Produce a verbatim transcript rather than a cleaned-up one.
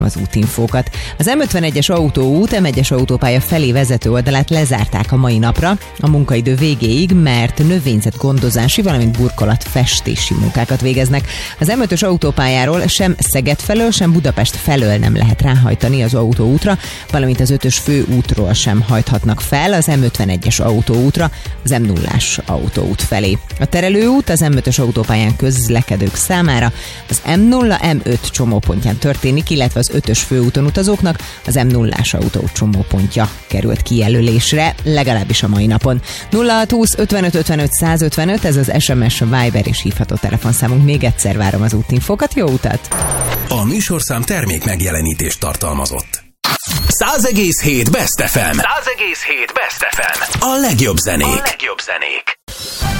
az útinfókat. Az em ötvenegyes autóút em egyes autópálya felé vezető oldalát lezárták a mai napra a munkaidő végéig, mert növényzetgondozási, valamint burkolatfestési munkákat végeznek. Az em ötös autópályáról sem Szeged felől, sem Budapest felől nem lehet ráhajtani az autóútra, valamint az ötös főútról sem hajthatnak fel az em ötvenegyes autóútra, az em nullás autóút felé. A terelőút az em ötös autópályán közlekedők számára az em nulla em öt csomópontján történik, illetve az ötös főúton utazóknak az em nullás autó csomópontja került kijelölésre, legalábbis a mai napon. nulla hat húsz ötvenöt ötvenöt százötvenöt, ez az es em es, Viber és hívható telefonszámunk. Még egyszer várom az útinfokat, jó utat! A műsorszám termék megjelenítést tartalmazott. száz egész hét Best ef em. száz egész hét Best ef em. A legjobb zenék. A legjobb zenék.